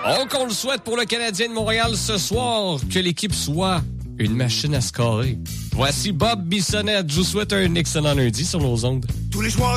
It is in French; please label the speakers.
Speaker 1: Oh, qu'on le souhaite pour le Canadien de Montréal ce soir, que l'équipe soit une machine à scorer. Voici Bob Bissonnette. Je vous souhaite un excellent lundi sur nos ondes.
Speaker 2: Tous les soirs.